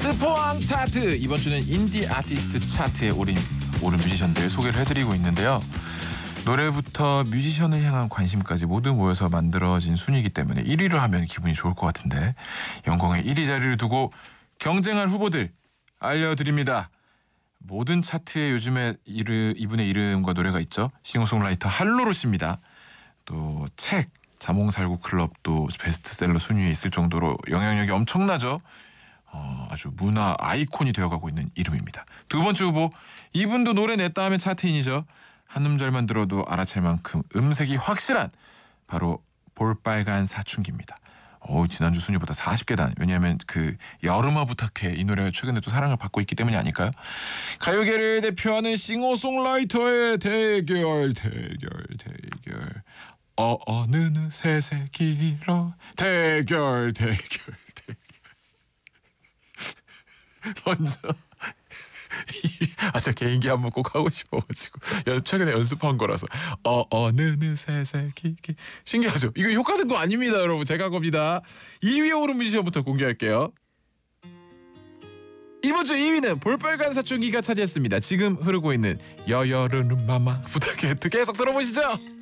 스포왕 차트, 이번 주는 인디 아티스트 차트에 오른 뮤지션들 소개를 해드리고 있는데요. 노래부터 뮤지션을 향한 관심까지 모두 모여서 만들어진 순위이기 때문에 1위를 하면 기분이 좋을 것 같은데, 영광의 1위 자리를 두고 경쟁할 후보들 알려드립니다. 모든 차트에 요즘에 이분의 이름과 노래가 있죠. 싱어송라이터 할로로 씨입니다. 또 책 자몽살구 클럽도 베스트셀러 순위에 있을 정도로 영향력이 엄청나죠. 아주 문화 아이콘이 되어가고 있는 이름입니다. 두 번째 후보, 이분도 노래 냈다 하면 차트인이죠. 한 음절만 들어도 알아챌 만큼 음색이 확실한 바로 볼빨간 사춘기입니다. 지난주 순위보다 40계단. 왜냐하면 그 여름아 부탁해, 이 노래가 최근에 또 사랑을 받고 있기 때문이 아닐까요? 가요계를 대표하는 싱어송라이터의 대결. 어느 새새 길어 대결. 먼저 제가 개인기 한번 꼭 하고 싶어가지고 최근에 연습한 거라서 어느 새새 길게. 신기하죠? 이거 효과된 거 아닙니다, 여러분. 제가 한 겁니다. 2위에 오른 뮤지션부터 공개할게요. 이번 주 2위는 볼빨간 사춘기가 차지했습니다. 지금 흐르고 있는 여여르는 마마 부탁해. 계속 들어보시죠.